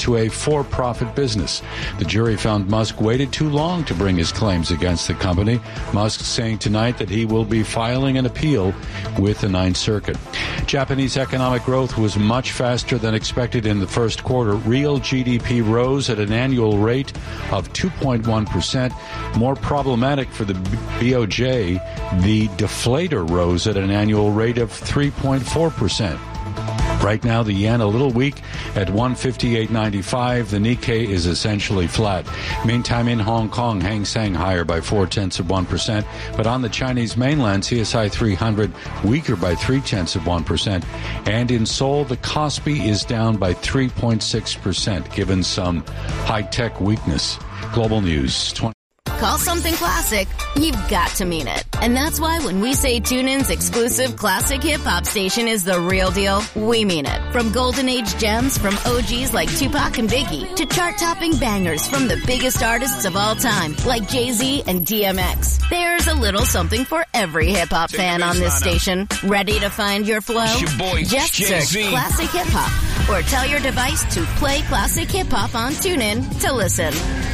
to a for-profit business. The jury found Musk waited too long to bring his claims against the company. Musk saying tonight that he will be filing an appeal with the Ninth Circuit. Japanese economic growth was much faster than expected in the first quarter. Real GDP rose at an annual rate of 2.1%. More problematic for the BOJ, the deflator rose at an annual rate of 3.4%. Right now, the yen a little weak at 158.95. The Nikkei is essentially flat. Meantime, in Hong Kong, Hang Seng higher by 0.4%. But on the Chinese mainland, CSI 300 weaker by 0.3%. And in Seoul, the Kospi is down by 3.6%, given some high-tech weakness. Global News. Call something classic, you've got to mean it. And that's why when we say TuneIn's exclusive classic hip-hop station is the real deal, we mean it. From golden age gems from OGs like Tupac and Biggie to chart-topping bangers from the biggest artists of all time like Jay-Z and DMX. There's a little something for every hip-hop fan on this station. Ready to find your flow? Just search Classic Hip-Hop or tell your device to play Classic Hip-Hop on TuneIn to listen.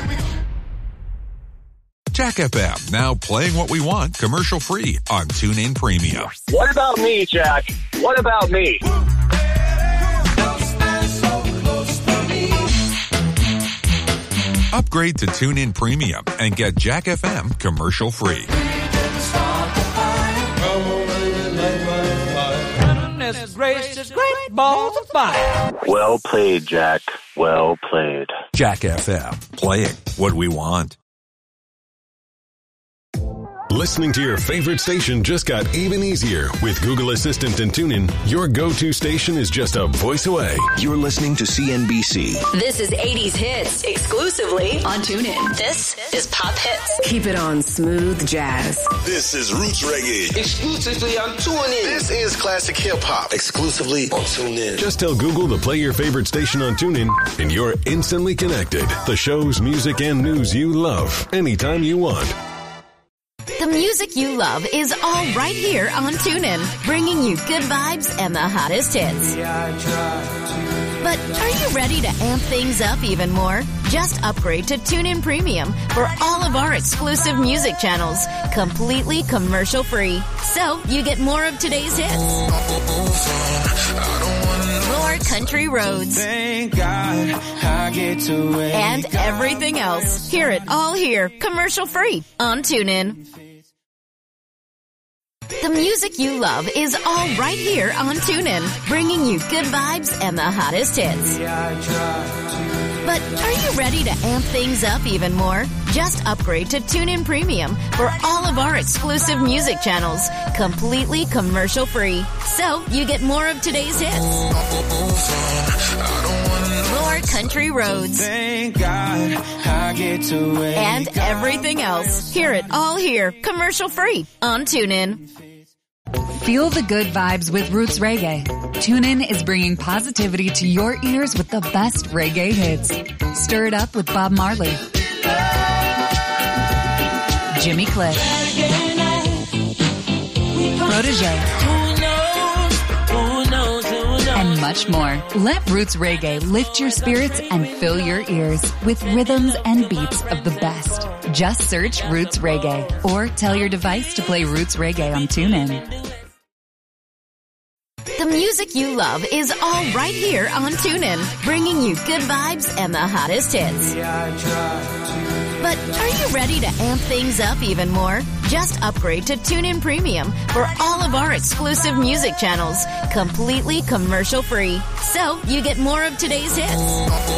Jack FM, now playing what we want commercial-free on TuneIn Premium. What about me, Jack? What about me? Upgrade to TuneIn Premium and get Jack FM commercial-free. Gracious, great balls of fire. Well played, Jack. Well played. Jack FM, playing what we want. Listening to your favorite station just got even easier. With Google Assistant and TuneIn, your go-to station is just a voice away. You're listening to CNBC. This is 80s Hits, exclusively on TuneIn. This is Pop Hits. Keep it on smooth jazz. This is Roots Reggae, exclusively on TuneIn. This is Classic Hip Hop, exclusively on TuneIn. Just tell Google to play your favorite station on TuneIn, and you're instantly connected. The shows, music, and news you love, anytime you want. The music you love is all right here on TuneIn, bringing you good vibes and the hottest hits. But are you ready to amp things up even more? Just upgrade to TuneIn Premium for all of our exclusive music channels, completely commercial-free. So you get more of today's hits. More country roads. Thank God I get to wake and everything else. Hear it all here, commercial-free on TuneIn. The music you love is all right here on TuneIn, bringing you good vibes and the hottest hits. But are you ready to amp things up even more? Just upgrade to TuneIn Premium for all of our exclusive music channels, completely commercial-free. So you get more of today's hits. More country roads. Thank God I get to wake and everything else. Hear it all here, commercial-free on TuneIn. Feel the good vibes with Roots Reggae. TuneIn is bringing positivity to your ears with the best reggae hits. Stir it up with Bob Marley, Jimmy Cliff, Protégé, and much more. Let Roots Reggae lift your spirits and fill your ears with rhythms and beats of the best. Just search Roots Reggae or tell your device to play Roots Reggae on TuneIn. The music you love is all right here on TuneIn, bringing you good vibes and the hottest hits. But are you ready to amp things up even more? Just upgrade to TuneIn Premium for all of our exclusive music channels, completely commercial-free. So you get more of today's hits.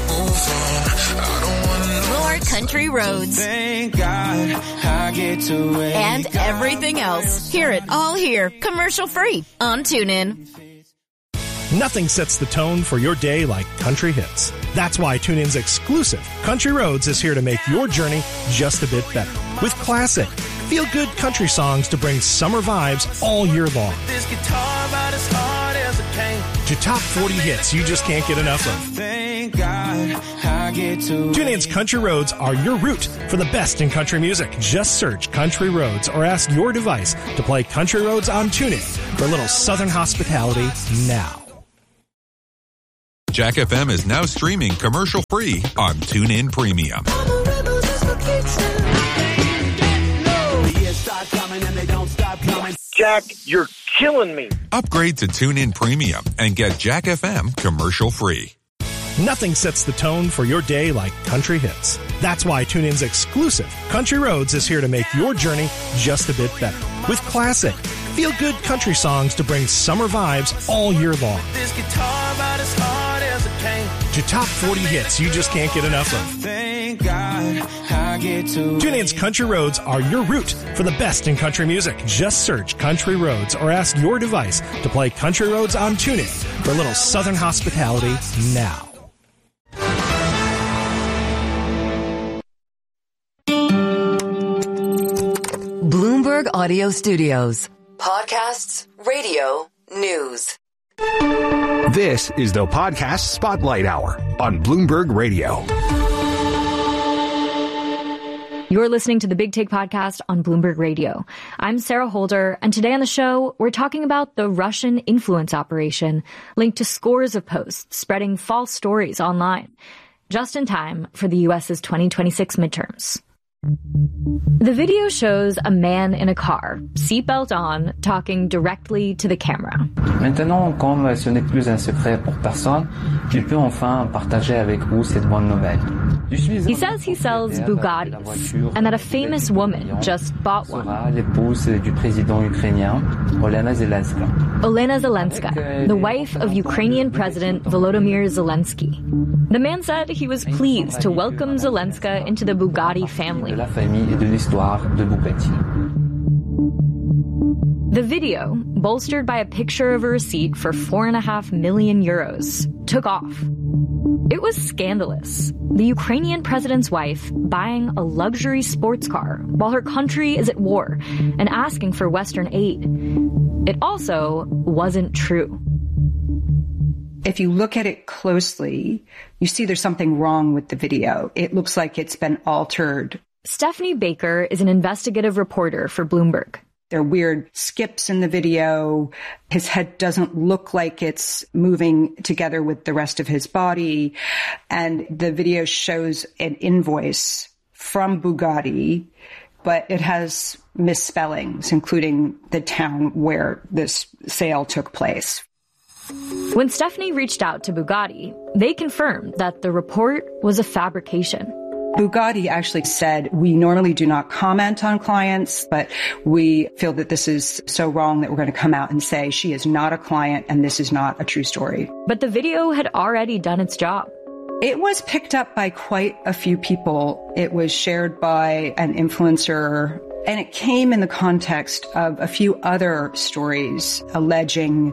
More country roads. Thank God I get to wake and everything else. Hear it all here, commercial-free on TuneIn. Nothing sets the tone for your day like country hits. That's why TuneIn's exclusive Country Roads is here to make your journey just a bit better. With classic, feel-good country songs to bring summer vibes all year long. This guitar about as hard as it came. To top 40 hits you just can't get enough of. Thank God I get to TuneIn's Country Roads are your route for the best in country music. Just search Country Roads or ask your device to play Country Roads on TuneIn for a little southern hospitality now. Jack FM is now streaming commercial-free on TuneIn Premium. Jack, you're killing me. Upgrade to TuneIn Premium and get Jack FM commercial-free. Nothing sets the tone for your day like country hits. That's why TuneIn's exclusive Country Roads is here to make your journey just a bit better. With classic, feel-good country songs to bring summer vibes all year long. This guitar about as hard as it came. To top 40 hits you just can't get enough of. Thank God I get to. TuneIn's Country Roads are your route for the best in country music. Just search Country Roads or ask your device to play Country Roads on TuneIn for a little southern hospitality now. Bloomberg Audio Studios. Podcasts, radio, news. This is the Podcast Spotlight Hour on Bloomberg Radio. You're listening to the Big Take Podcast on Bloomberg Radio. I'm Sarah Holder, and today on the show, we're talking about the Russian influence operation linked to scores of posts spreading false stories online, just in time for the U.S.'s 2026 midterms. The video shows a man in a car, seatbelt on, talking directly to the camera. Maintenant, comme ce n'est plus un secret pour personne, je peux enfin partager avec vous cette bonne nouvelle. He says he sells Bugattis, and that a famous woman just bought one. L'épouse du président ukrainien, Olena Zelenska. Olena Zelenska, the wife of Ukrainian President Volodymyr Zelensky. The man said he was pleased to welcome Zelenska into the Bugatti family. De la famille et de l'histoire de Bugatti. The video, bolstered by a picture of a receipt for 4.5 million euros, took off. It was scandalous. The Ukrainian president's wife buying a luxury sports car while her country is at war and asking for Western aid. It also wasn't true. If you look at it closely, you see there's something wrong with the video. It looks like it's been altered. Stephanie Baker is an investigative reporter for Bloomberg. There are weird skips in the video. His head doesn't look like it's moving together with the rest of his body. And the video shows an invoice from Bugatti, but it has misspellings, including the town where this sale took place. When Stephanie reached out to Bugatti, they confirmed that the report was a fabrication. Bugatti actually said, we normally do not comment on clients, but we feel that this is so wrong that we're going to come out and say she is not a client and this is not a true story. But the video had already done its job. It was picked up by quite a few people. It was shared by an influencer, and it came in the context of a few other stories alleging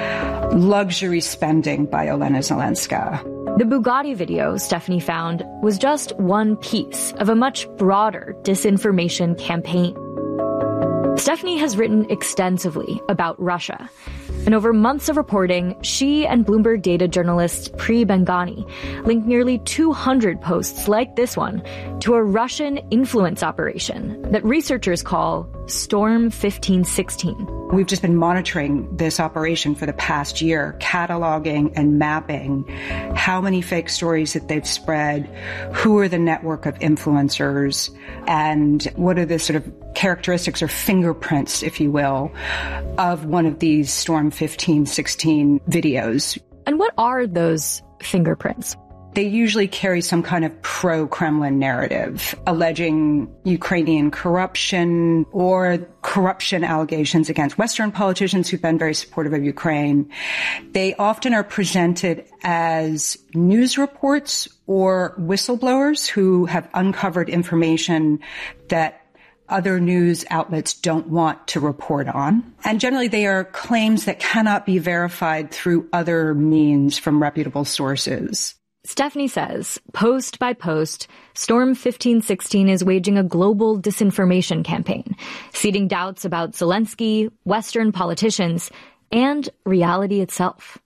luxury spending by Olena Zelenska. The Bugatti video Stephanie found was just one piece of a much broader disinformation campaign. Stephanie has written extensively about Russia. And over months of reporting, she and Bloomberg data journalist Pri Bengani linked nearly 200 posts like this one to a Russian influence operation that researchers call Storm 1516. We've just been monitoring this operation for the past year, cataloging and mapping how many fake stories that they've spread, who are the network of influencers, and what are the sort of characteristics or fingerprints, if you will, of one of these Storm 1516 videos. And what are those fingerprints? They usually carry some kind of pro-Kremlin narrative, alleging Ukrainian corruption or corruption allegations against Western politicians who've been very supportive of Ukraine. They often are presented as news reports or whistleblowers who have uncovered information that other news outlets don't want to report on. And generally they are claims that cannot be verified through other means from reputable sources. Stephanie says, post by post, Storm 1516 is waging a global disinformation campaign, seeding doubts about Zelensky, Western politicians, and reality itself.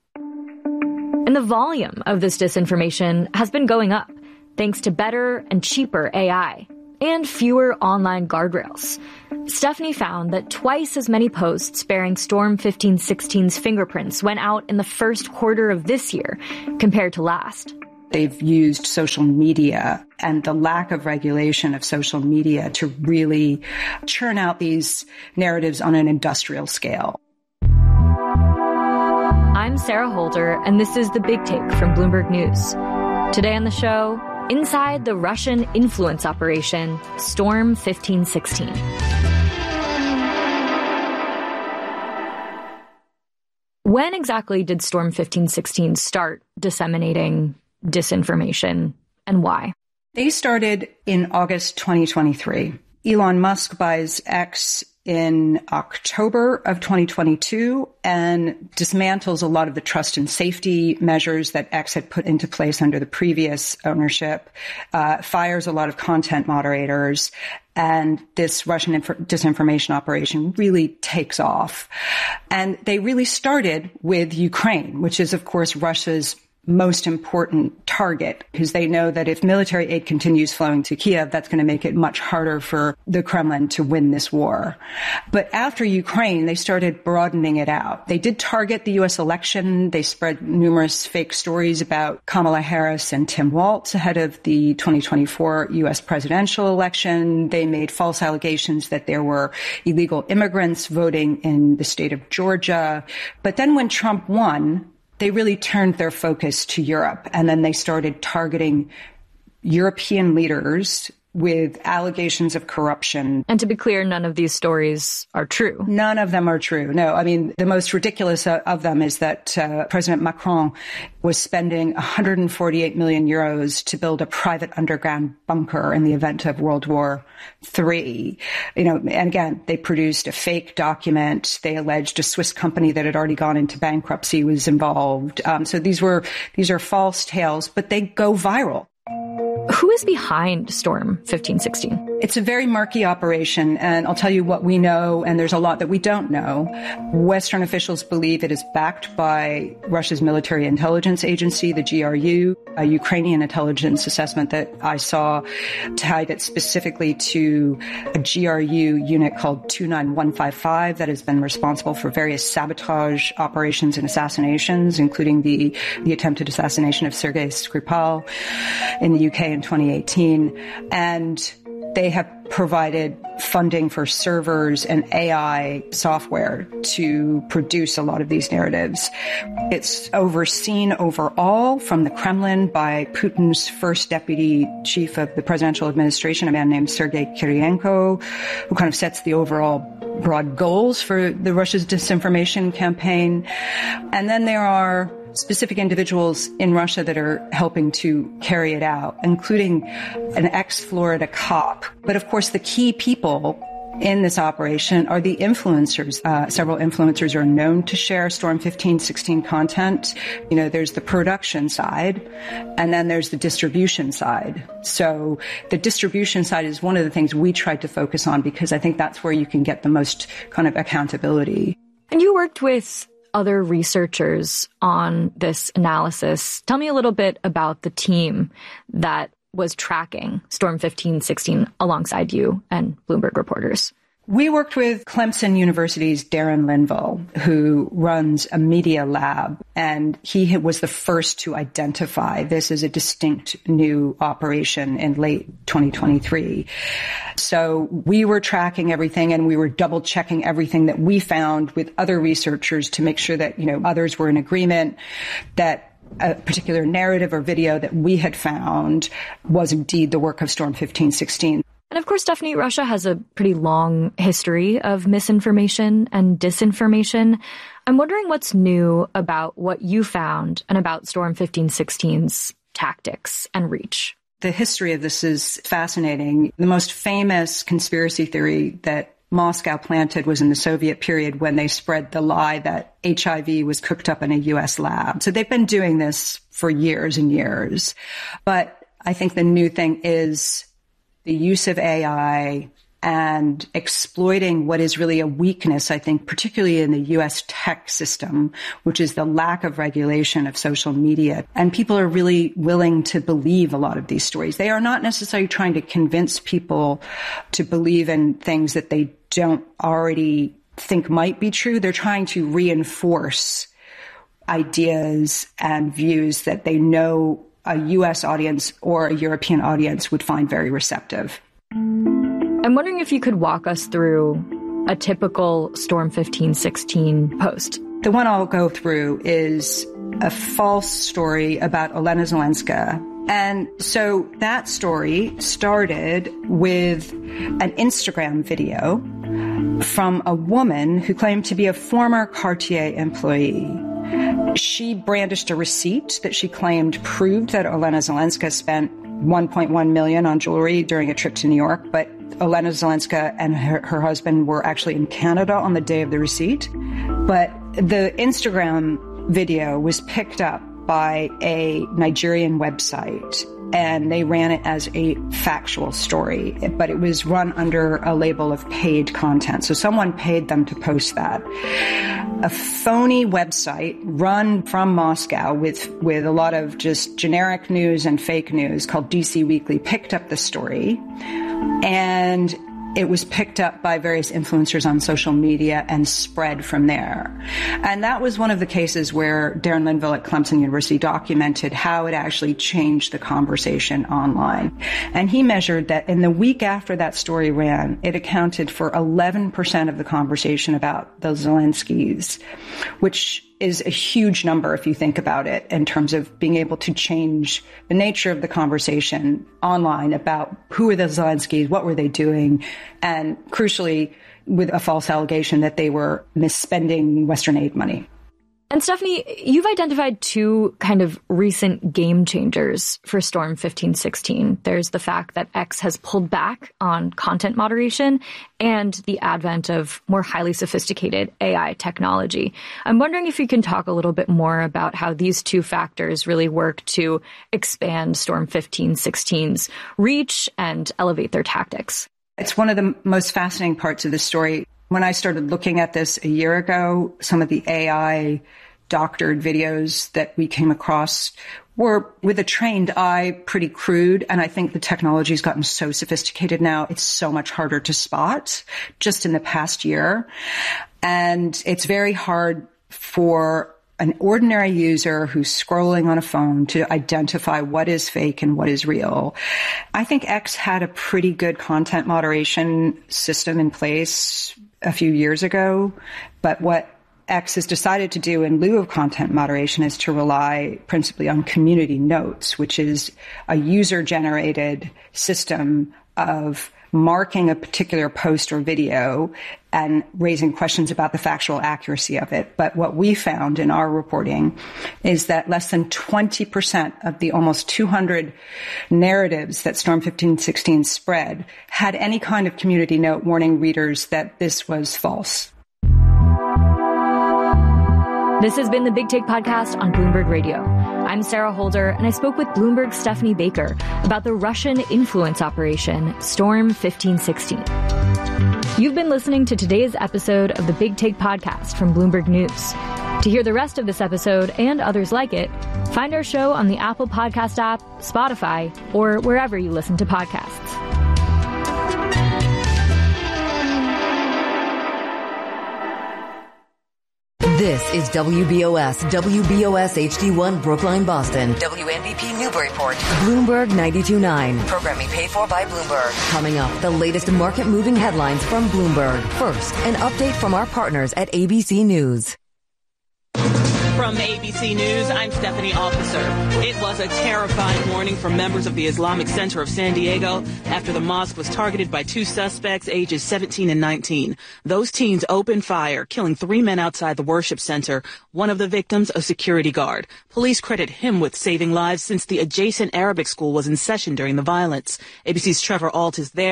And the volume of this disinformation has been going up, thanks to better and cheaper AI. and fewer online guardrails. Stephanie found that twice as many posts bearing Storm 1516's fingerprints went out in the first quarter of this year compared to last. They've used social media and the lack of regulation of social media to really churn out these narratives on an industrial scale. I'm Sarah Holder, and this is The Big Take from Bloomberg News. Today on the show, inside the Russian influence operation, Storm 1516. When exactly did Storm 1516 start disseminating disinformation, and why? They started in August 2023. Elon Musk buys X in October of 2022 and dismantles a lot of the trust and safety measures that X had put into place under the previous ownership, fires a lot of content moderators, and this Russian disinformation operation really takes off. And they really started with Ukraine, which is, of course, Russia's most important target, because they know that if military aid continues flowing to Kiev, that's going to make it much harder for the Kremlin to win this war. But after Ukraine, they started broadening it out. They did target the U.S. election. They spread numerous fake stories about Kamala Harris and Tim Walz ahead of the 2024 U.S. presidential election. They made false allegations that there were illegal immigrants voting in the state of Georgia. But then when Trump won, they really turned their focus to Europe, and then they started targeting European leaders with allegations of corruption. And to be clear, none of these stories are true. None of them are true. No, I mean, the most ridiculous of them is that President Macron was spending 148 million euros to build a private underground bunker in the event of World War III. And again, they produced a fake document. They alleged a Swiss company that had already gone into bankruptcy was involved. So these are false tales, but they go viral. Who is behind Storm 1516? It's a very murky operation, and I'll tell you what we know, and there's a lot that we don't know. Western officials believe it is backed by Russia's military intelligence agency, the GRU. A Ukrainian intelligence assessment that I saw tied it specifically to a GRU unit called 29155 that has been responsible for various sabotage operations and assassinations, including the attempted assassination of Sergei Skripal in the UK in 2018. And they have provided funding for servers and AI software to produce a lot of these narratives. It's overseen overall from the Kremlin by Putin's first deputy chief of the presidential administration, a man named Sergei Kirienko, who kind of sets the overall broad goals for the Russia's disinformation campaign. And then there are specific individuals in Russia that are helping to carry it out, including an ex-Florida cop. But of course, the key people in this operation are the influencers. Several influencers are known to share Storm 1516 content. There's the production side, and then there's the distribution side. So the distribution side is one of the things we tried to focus on, because I think that's where you can get the most kind of accountability. And you worked with other researchers on this analysis. Tell me a little bit about the team that was tracking Storm 1516 alongside you and Bloomberg reporters. We worked with Clemson University's Darren Linville, who runs a media lab, and he was the first to identify this as a distinct new operation in late 2023. So we were tracking everything, and we were double checking everything that we found with other researchers to make sure that, others were in agreement that a particular narrative or video that we had found was indeed the work of Storm 1516. And of course, Stephanie, Russia has a pretty long history of misinformation and disinformation. I'm wondering what's new about what you found and about Storm 1516's tactics and reach. The history of this is fascinating. The most famous conspiracy theory that Moscow planted was in the Soviet period when they spread the lie that HIV was cooked up in a U.S. lab. So they've been doing this for years and years. But I think the new thing is the use of AI and exploiting what is really a weakness, I think, particularly in the U.S. tech system, which is the lack of regulation of social media. And people are really willing to believe a lot of these stories. They are not necessarily trying to convince people to believe in things that they don't already think might be true. They're trying to reinforce ideas and views that they know a U.S. audience or a European audience would find very receptive. I'm wondering if you could walk us through a typical Storm 1516 post. The one I'll go through is a false story about Olena Zelenska. And so that story started with an Instagram video from a woman who claimed to be a former Cartier employee. She brandished a receipt that she claimed proved that Olena Zelenska spent $1.1 million on jewelry during a trip to New York, but Olena Zelenska and her husband were actually in Canada on the day of the receipt. But the Instagram video was picked up by a Nigerian website, and they ran it as a factual story, but it was run under a label of paid content. So someone paid them to post that. A phony website run from Moscow with a lot of just generic news and fake news called DC Weekly picked up the story, and it was picked up by various influencers on social media and spread from there. And that was one of the cases where Darren Linville at Clemson University documented how it actually changed the conversation online. And he measured that in the week after that story ran, it accounted for 11% of the conversation about the Zelenskys, which is a huge number if you think about it in terms of being able to change the nature of the conversation online about who were the Zelenskys, what were they doing, and crucially with a false allegation that they were misspending Western aid money. And Stephanie, you've identified two kind of recent game changers for Storm 1516. There's the fact that X has pulled back on content moderation and the advent of more highly sophisticated AI technology. I'm wondering if you can talk a little bit more about how these two factors really work to expand Storm 1516's reach and elevate their tactics. It's one of the most fascinating parts of the story. When I started looking at this a year ago, some of the AI doctored videos that we came across were, with a trained eye, pretty crude. And I think the technology has gotten so sophisticated now, it's so much harder to spot just in the past year. And it's very hard for an ordinary user who's scrolling on a phone to identify what is fake and what is real. I think X had a pretty good content moderation system in place a few years ago, but what X has decided to do in lieu of content moderation is to rely principally on community notes, which is a user-generated system of marking a particular post or video and raising questions about the factual accuracy of it. But what we found in our reporting is that less than 20% of the almost 200 narratives that Storm 1516 spread had any kind of community note warning readers that this was false. This has been the Big Take Podcast on Bloomberg Radio. I'm Sarah Holder, and I spoke with Bloomberg's Stephanie Baker about the Russian influence operation, Storm 1516. You've been listening to today's episode of the Big Take Podcast from Bloomberg News. To hear the rest of this episode and others like it, find our show on the Apple Podcast app, Spotify, or wherever you listen to podcasts. This is WBOS HD1 Brookline, Boston. WNBP Newburyport. Bloomberg 92.9. Programming paid for by Bloomberg. Coming up, the latest market-moving headlines from Bloomberg. First, an update from our partners at ABC News. From ABC News, I'm Stephanie Officer. It was a terrifying morning for members of the Islamic Center of San Diego after the mosque was targeted by two suspects ages 17 and 19. Those teens opened fire, killing 3 men outside the worship center. One of the victims, a security guard. Police credit him with saving lives since the adjacent Arabic school was in session during the violence. ABC's Trevor Ault is there.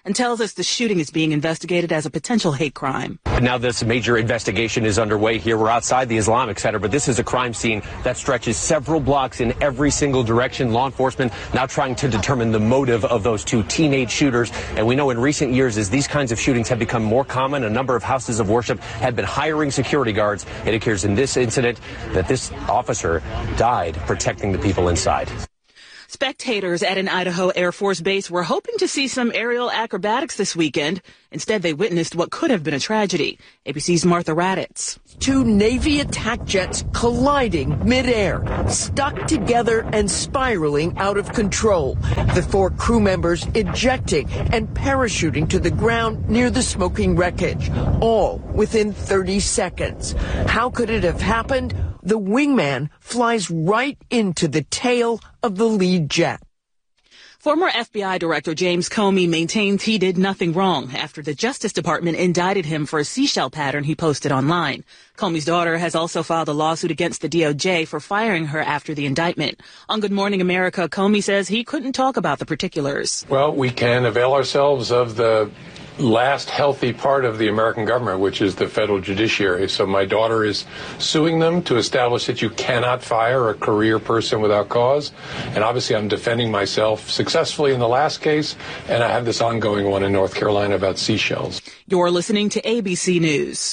and tells us the shooting is being investigated as a potential hate crime. Now this major investigation is underway here. We're outside the Islamic Center, but this is a crime scene that stretches several blocks in every single direction. Law enforcement now trying to determine the motive of those two teenage shooters. And we know in recent years, as these kinds of shootings have become more common, a number of houses of worship have been hiring security guards. It appears in this incident that this officer died protecting the people inside. Spectators at an Idaho Air Force base were hoping to see some aerial acrobatics this weekend. Instead, they witnessed what could have been a tragedy. ABC's Martha Raddatz. Two Navy attack jets colliding midair, stuck together and spiraling out of control. The 4 crew members ejecting and parachuting to the ground near the smoking wreckage, all within 30 seconds. How could it have happened? The wingman flies right into the tail of the lead jet. Former FBI Director James Comey maintains he did nothing wrong after the Justice Department indicted him for a seashell pattern he posted online. Comey's daughter has also filed a lawsuit against the DOJ for firing her after the indictment. On Good Morning America, Comey says he couldn't talk about the particulars. Well, we can avail ourselves of the last healthy part of the American government, which is the federal judiciary. So my daughter is suing them to establish that you cannot fire a career person without cause. And obviously I'm defending myself successfully in the last case, and I have this ongoing one in North Carolina about seashells. You're listening to ABC News.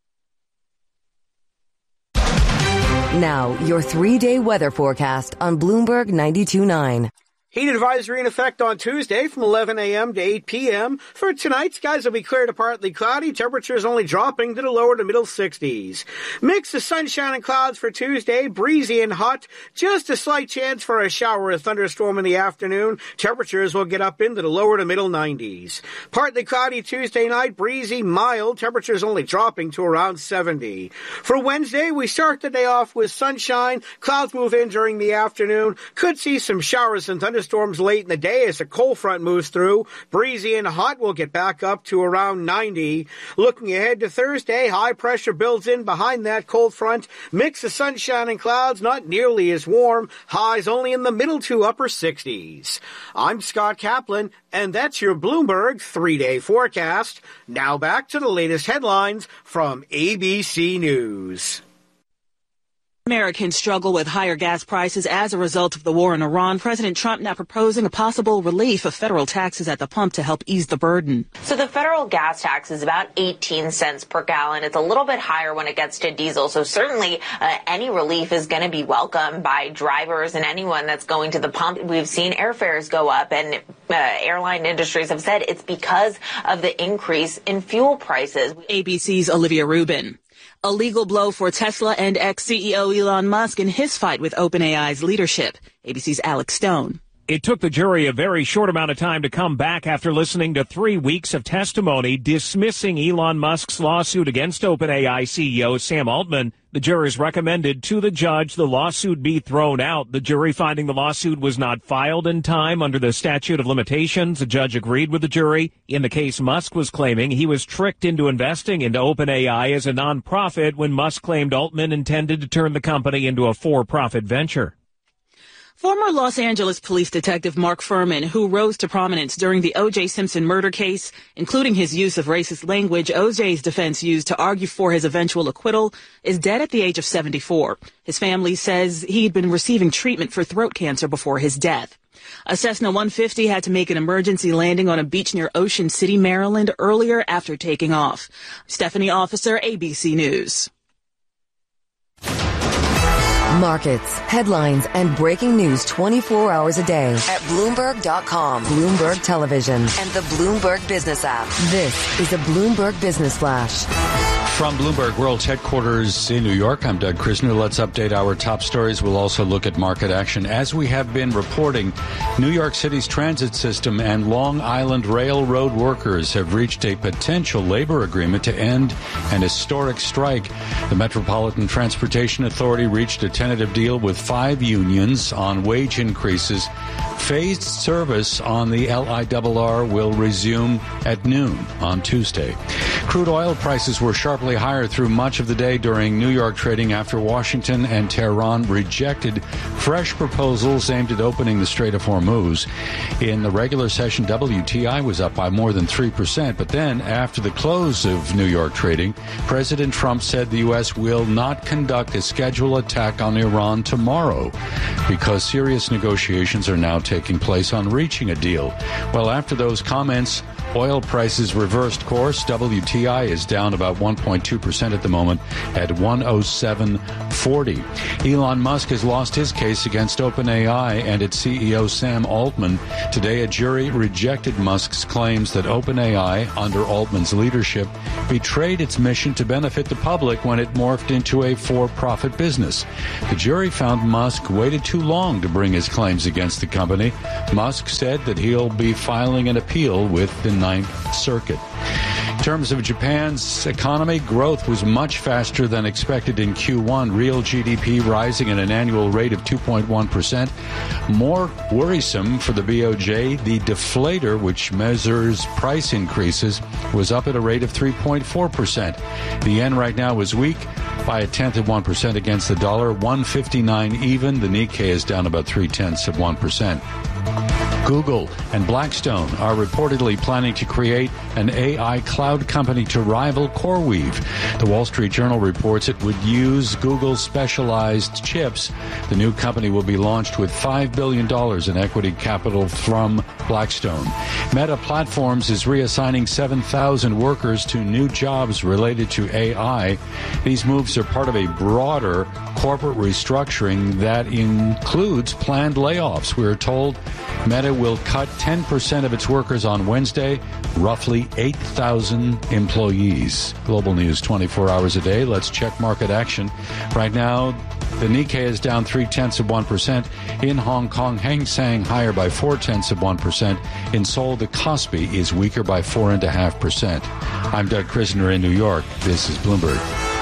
Now, your 3-day weather forecast on Bloomberg 92.9. Heat advisory in effect on Tuesday from 11 a.m. to 8 p.m. For tonight, skies will be clear to partly cloudy. Temperatures only dropping to the lower to middle 60s. Mix of sunshine and clouds for Tuesday, breezy and hot. Just a slight chance for a shower or thunderstorm in the afternoon. Temperatures will get up into the lower to middle 90s. Partly cloudy Tuesday night, breezy, mild. Temperatures only dropping to around 70. For Wednesday, we start the day off with sunshine. Clouds move in during the afternoon. Could see some showers and thunderstorms late in the day as a cold front moves through. Breezy and hot will get back up to around 90. Looking ahead to Thursday, high pressure builds in behind that cold front. Mix of sunshine and clouds, not nearly as warm. Highs only in the middle to upper 60s. I'm Scott Kaplan, and that's your Bloomberg 3-day forecast. Now back to the latest headlines from ABC News. Americans struggle with higher gas prices as a result of the war in Iran. President Trump now proposing a possible relief of federal taxes at the pump to help ease the burden. So the federal gas tax is about 18 cents per gallon. It's a little bit higher when it gets to diesel. So certainly any relief is going to be welcomed by drivers and anyone that's going to the pump. We've seen airfares go up, and airline industries have said it's because of the increase in fuel prices. ABC's Olivia Rubin. A legal blow for Tesla and ex-CEO Elon Musk in his fight with OpenAI's leadership. ABC's Alex Stone. It took the jury a very short amount of time to come back after listening to 3 weeks of testimony dismissing Elon Musk's lawsuit against OpenAI CEO Sam Altman. The jurors recommended to the judge the lawsuit be thrown out. The jury finding the lawsuit was not filed in time under the statute of limitations. The judge agreed with the jury. In the case, Musk was claiming he was tricked into investing into OpenAI as a nonprofit when Musk claimed Altman intended to turn the company into a for-profit venture. Former Los Angeles police detective Mark Furman, who rose to prominence during the O.J. Simpson murder case, including his use of racist language O.J.'s defense used to argue for his eventual acquittal, is dead at the age of 74. His family says he'd been receiving treatment for throat cancer before his death. A Cessna 150 had to make an emergency landing on a beach near Ocean City, Maryland, earlier after taking off. Stephanie Officer, ABC News. Markets, headlines, and breaking news 24 hours a day at Bloomberg.com, Bloomberg Television, and the Bloomberg Business app. This is a Bloomberg Business Flash. From Bloomberg World's headquarters in New York, I'm Doug Krisner. Let's update our top stories. We'll also look at market action. As we have been reporting, New York City's transit system and Long Island Railroad workers have reached a potential labor agreement to end an historic strike. The Metropolitan Transportation Authority reached a tentative deal with 5 unions on wage increases. Phased service on the LIRR will resume at noon on Tuesday. Crude oil prices were sharply higher through much of the day during New York trading after Washington and Tehran rejected fresh proposals aimed at opening the Strait of Hormuz. In the regular session, WTI was up by more than 3%, but then after the close of New York trading, President Trump said the U.S. will not conduct a scheduled attack on Iran tomorrow because serious negotiations are now taking place on reaching a deal. Well, after those comments, oil prices reversed course. WTI is down about 1.2% at the moment at 107.40. Elon Musk has lost his case against OpenAI and its CEO Sam Altman. Today, a jury rejected Musk's claims that OpenAI, under Altman's leadership, betrayed its mission to benefit the public when it morphed into a for-profit business. The jury found Musk waited too long to bring his claims against the company. Musk said that he'll be filing an appeal with the Ninth Circuit. In terms of Japan's economy, growth was much faster than expected in Q1. Real GDP rising at an annual rate of 2.1%. More worrisome for the BOJ, the deflator, which measures price increases, was up at a rate of 3.4%. The yen right now is weak by 0.1% against the dollar, 159 even. The Nikkei is down about 0.3%. Google and Blackstone are reportedly planning to create an AI cloud company to rival CoreWeave. The Wall Street Journal reports it would use Google's specialized chips. The new company will be launched with $5 billion in equity capital from Blackstone. Meta Platforms is reassigning 7,000 workers to new jobs related to AI. These moves are part of a broader corporate restructuring that includes planned layoffs. We are told Meta will cut 10% of its workers on Wednesday, roughly 8,000 employees. Global news 24 hours a day. Let's check market action. Right now, the Nikkei is down 0.3%. In Hong Kong, Hang Seng higher by 0.4%. In Seoul, the Kospi is weaker by 4.5%. I'm Doug Krisner in New York. This is Bloomberg.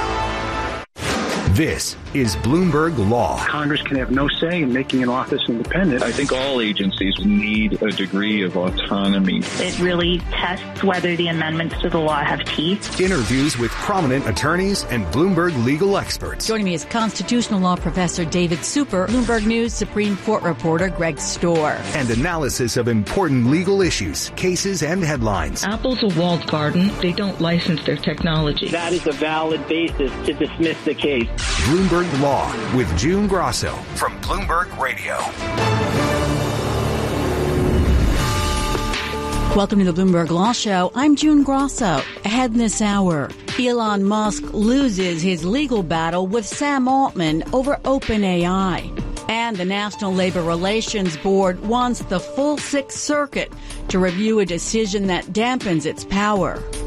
This is Bloomberg Law. Congress can have no say in making an office independent. I think all agencies need a degree of autonomy. It really tests whether the amendments to the law have teeth. Interviews with prominent attorneys and Bloomberg legal experts. Joining me is constitutional law professor David Super, Bloomberg News Supreme Court reporter Greg Storr. And analysis of important legal issues, cases, and headlines. Apple's a walled garden. They don't license their technology. That is a valid basis to dismiss the case. Bloomberg Law with June Grosso from Bloomberg Radio. Welcome to the Bloomberg Law Show. I'm June Grosso. Ahead in this hour, Elon Musk loses his legal battle with Sam Altman over OpenAI. And the National Labor Relations Board wants the full Sixth Circuit to review a decision that dampens its power.